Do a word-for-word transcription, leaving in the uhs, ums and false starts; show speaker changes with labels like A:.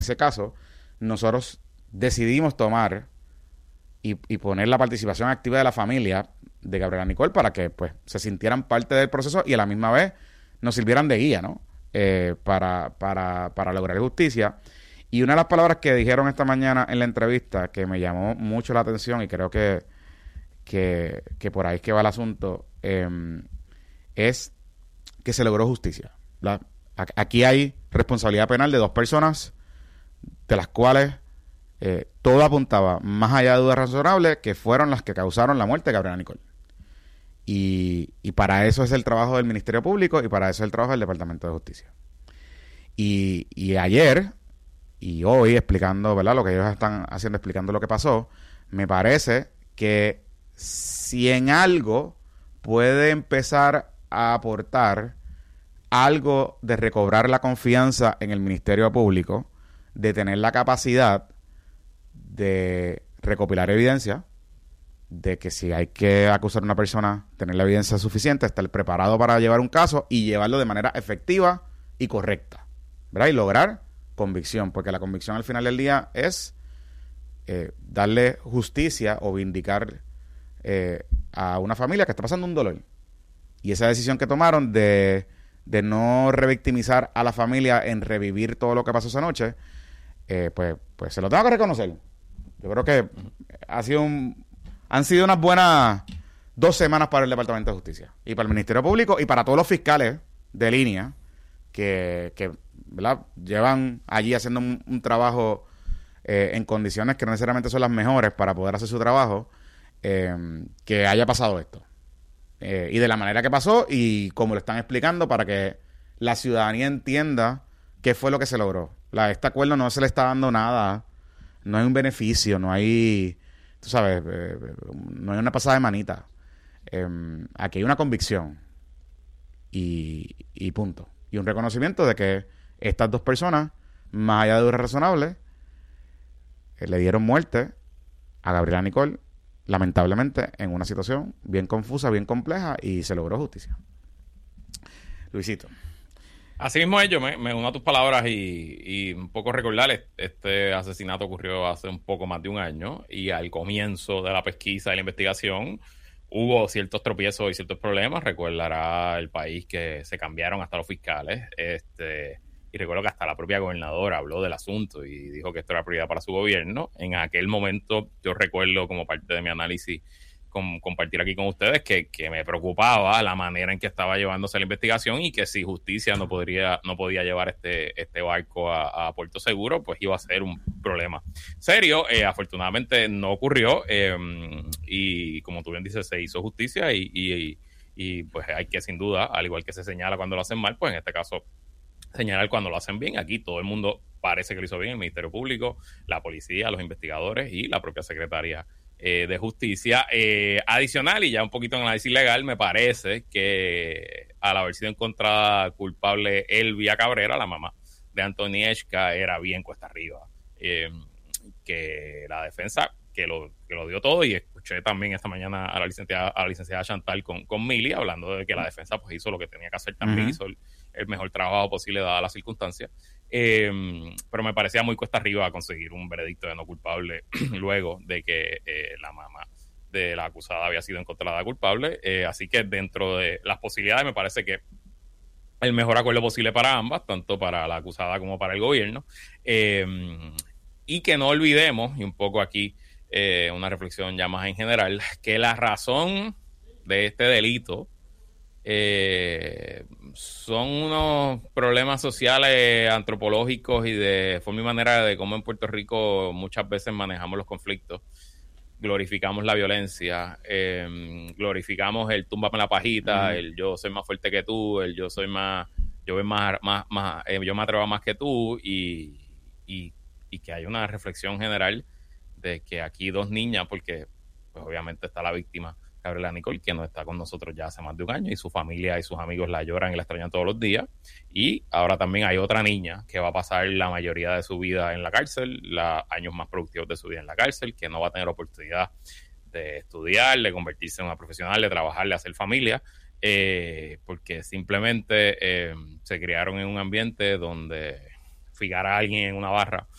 A: ese caso, nosotros decidimos tomar y, y poner la participación activa de la familia de Gabriela Nicole para que pues se sintieran parte del proceso y a la misma vez nos sirvieran de guía, ¿no? Eh, para, para, para lograr justicia. Y una de las palabras que dijeron esta mañana en la entrevista que me llamó mucho la atención y creo que, que, que por ahí es que va el asunto, eh, es que se logró justicia. La, aquí hay responsabilidad penal de dos personas de las cuales eh, todo apuntaba, más allá de dudas razonables, que fueron las que causaron la muerte de Gabriela Nicole. Y, y para eso es el trabajo del Ministerio Público y para eso es el trabajo del Departamento de Justicia. Y, y ayer y hoy explicando, ¿verdad?, lo que ellos están haciendo, explicando lo que pasó, me parece que si en algo puede empezar a aportar algo de recobrar la confianza en el Ministerio Público, de tener la capacidad de recopilar evidencia, de que si hay que acusar a una persona, tener la evidencia suficiente, estar preparado para llevar un caso y llevarlo de manera efectiva y correcta, ¿verdad? Y lograr convicción, porque la convicción al final del día es eh, darle justicia o vindicar eh, a una familia que está pasando un dolor. Y esa decisión que tomaron de, de no revictimizar a la familia en revivir todo lo que pasó esa noche, eh, pues, pues se lo tengo que reconocer. Yo creo que ha sido un, han sido unas buenas dos semanas para el Departamento de Justicia y para el Ministerio Público y para todos los fiscales de línea que, que ¿verdad?, llevan allí haciendo un, un trabajo eh, en condiciones que no necesariamente son las mejores para poder hacer su trabajo, eh, que haya pasado esto. Eh, y de la manera que pasó y como lo están explicando para que la ciudadanía entienda qué fue lo que se logró. La, este acuerdo no se le está dando nada, no hay un beneficio, no hay, tú sabes, eh, no hay una pasada de manita. Eh, aquí hay una convicción y, y punto. Y un reconocimiento de que estas dos personas, más allá de dudas razonables, eh, le dieron muerte a Gabriela Nicole, lamentablemente, en una situación bien confusa, bien compleja, y se logró justicia. Luisito.
B: Así mismo yo me, me uno a tus palabras y, y un poco recordar, este asesinato ocurrió hace un poco más de un año y al comienzo de la pesquisa y la investigación hubo ciertos tropiezos y ciertos problemas. Recordará el país que se cambiaron hasta los fiscales, este y recuerdo que hasta la propia gobernadora habló del asunto y dijo que esto era prioridad para su gobierno. En aquel momento yo recuerdo, como parte de mi análisis, con, compartir aquí con ustedes que, que me preocupaba la manera en que estaba llevándose la investigación y que si justicia no podría no podía llevar este este barco a, a Puerto Seguro, pues iba a ser un problema serio. Eh, afortunadamente no ocurrió eh, y como tú bien dices, se hizo justicia y, y, y pues hay que, sin duda, al igual que se señala cuando lo hacen mal, pues en este caso señalar cuando lo hacen bien. Aquí todo el mundo parece que lo hizo bien, el Ministerio Público, la policía, los investigadores y la propia secretaria eh, de Justicia. Eh, adicional, y ya un poquito en análisis legal, me parece que al haber sido encontrada culpable Elvia Cabrera, la mamá de Anthony Eshka, era bien cuesta arriba. Eh, que la defensa, que lo, que lo dio todo, y escuché también esta mañana a la licenciada, a la licenciada Chantal con, con Mili, hablando de que la defensa pues hizo lo que tenía que hacer también, uh-huh. hizo el, el mejor trabajo posible dadas las circunstancias. Eh, pero me parecía muy cuesta arriba conseguir un veredicto de no culpable luego de que eh, la mamá de la acusada había sido encontrada culpable. Eh, así que dentro de las posibilidades me parece que el mejor acuerdo posible para ambas, tanto para la acusada como para el gobierno. Eh, y que no olvidemos, y un poco aquí eh, una reflexión ya más en general, que la razón de este delito eh, son unos problemas sociales, antropológicos y de forma y manera de cómo en Puerto Rico muchas veces manejamos los conflictos. Glorificamos la violencia, eh, glorificamos el túmbame la pajita, mm. el yo soy más fuerte que tú, el yo soy más, yo voy más, más, más eh, yo me atrevo más que tú, y, y, y que hay una reflexión general de que aquí dos niñas, porque pues obviamente está la víctima Gabriela Nicole, que no está con nosotros ya hace más de un año, y su familia y sus amigos la lloran y la extrañan todos los días. Y ahora también hay otra niña que va a pasar la mayoría de su vida en la cárcel, los años más productivos de su vida en la cárcel, que no va a tener oportunidad de estudiar, de convertirse en una profesional, de trabajar, de hacer familia, eh, porque simplemente eh, se criaron en un ambiente donde fijar a alguien en una barra